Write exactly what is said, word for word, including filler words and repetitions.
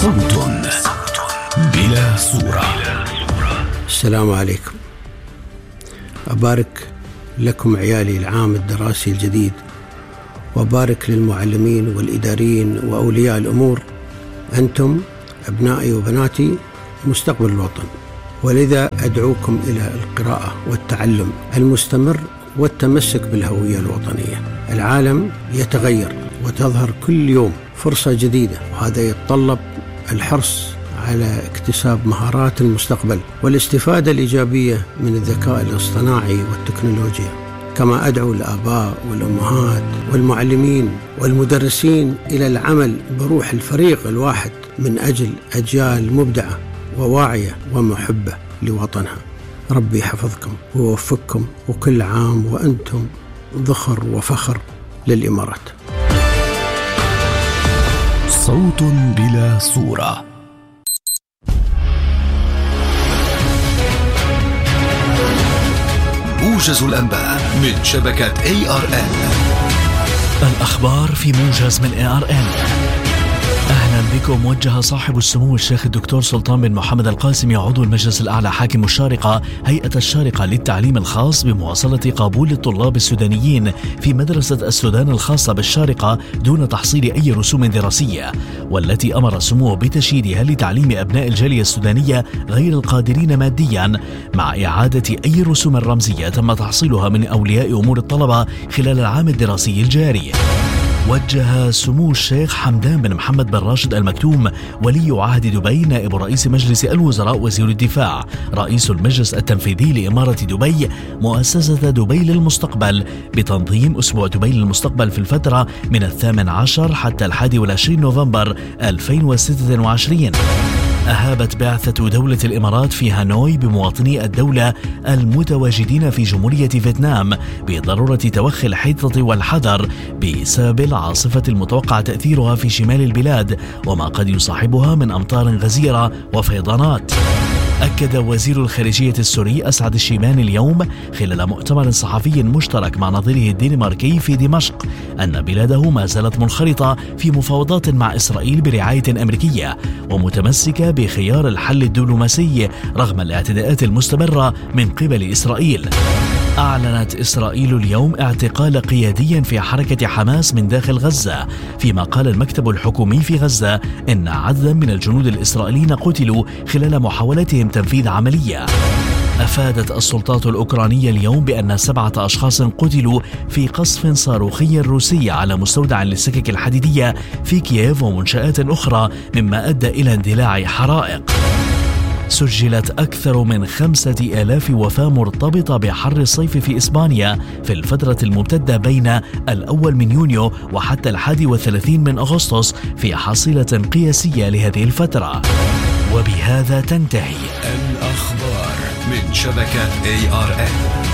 صوت بلا صورة. السلام عليكم. أبارك لكم عيالي العام الدراسي الجديد، وأبارك للمعلمين والإداريين وأولياء الأمور. أنتم أبنائي وبناتي مستقبل الوطن، ولذا أدعوكم إلى القراءة والتعلم المستمر والتمسك بالهوية الوطنية. العالم يتغير وتظهر كل يوم فرصة جديدة، وهذا يتطلب الحرص على اكتساب مهارات المستقبل والاستفادة الإيجابية من الذكاء الاصطناعي والتكنولوجيا. كما أدعو الآباء والأمهات والمعلمين والمدرسين إلى العمل بروح الفريق الواحد من أجل أجيال مبدعة وواعية ومحبة لوطنها. ربي يحفظكم ويوفقكم، وكل عام وأنتم ذخر وفخر للإمارات. صوت بلا صورة. موجز الأنباء من شبكة إيه آر إن. الأخبار في موجز من إيه آر إن. أهلا بكم. وجه صاحب السمو الشيخ الدكتور سلطان بن محمد القاسمي عضو المجلس الأعلى حاكم الشارقة هيئة الشارقة للتعليم الخاص بمواصلة قبول الطلاب السودانيين في مدرسة السودان الخاصة بالشارقة دون تحصيل أي رسوم دراسية، والتي أمر سموه بتشييدها لتعليم أبناء الجالية السودانية غير القادرين ماديا، مع إعادة أي رسوم رمزية تم تحصيلها من أولياء أمور الطلبة خلال العام الدراسي الجاري. وجه سمو الشيخ حمدان بن محمد بن راشد المكتوم ولي عهد دبي نائب رئيس مجلس الوزراء وزير الدفاع رئيس المجلس التنفيذي لإمارة دبي مؤسسة دبي للمستقبل بتنظيم أسبوع دبي للمستقبل في الفترة من الثامن عشر حتى الحادي والعشرين نوفمبر ألفين وستة وعشرين. أهابت بعثة دولة الإمارات في هانوي بمواطني الدولة المتواجدين في جمهورية فيتنام بضرورة توخي الحيطة والحذر بسبب العاصفة المتوقع تأثيرها في شمال البلاد وما قد يصاحبها من أمطار غزيرة وفيضانات. أكد وزير الخارجية السوري أسعد الشيباني اليوم خلال مؤتمر صحفي مشترك مع نظيره الدنماركي في دمشق أن بلاده ما زالت منخرطة في مفاوضات مع إسرائيل برعاية أمريكية ومتمسكة بخيار الحل الدبلوماسي رغم الاعتداءات المستمرة من قبل إسرائيل. أعلنت إسرائيل اليوم اعتقال قيادي في حركة حماس من داخل غزة، فيما قال المكتب الحكومي في غزة إن عددا من الجنود الإسرائيليين قتلوا خلال محاولتهم تنفيذ عملية. أفادت السلطات الأوكرانية اليوم بأن سبعة أشخاص قتلوا في قصف صاروخي روسي على مستودع للسكك الحديدية في كييف ومنشآت أخرى، مما أدى إلى اندلاع حرائق. سجلت أكثر من خمسة آلاف وفاة مرتبطة بحر الصيف في إسبانيا في الفترة الممتدة بين الأول من يونيو وحتى الحادي والثلاثين من أغسطس في حصيلة قياسية لهذه الفترة. وبهذا تنتهي الأخبار من شبكة إيه آر إن.